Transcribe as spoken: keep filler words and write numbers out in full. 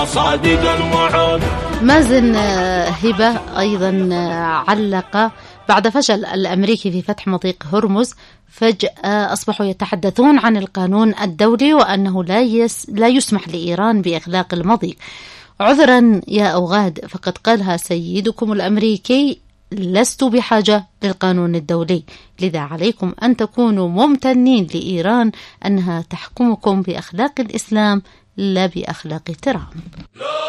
صادق الوعود. مازن هبة أيضا علق: بعد فشل الأمريكي في فتح مضيق هرمز فجأة أصبحوا يتحدثون عن القانون الدولي وأنه لا, يس لا يسمح لإيران بإغلاق المضيق. عذرا يا أوغاد، فقد قالها سيدكم الأمريكي: لست بحاجة للقانون الدولي، لذا عليكم أن تكونوا ممتنين لإيران أنها تحكمكم بأخلاق الإسلام لا بأخلاق ترامب.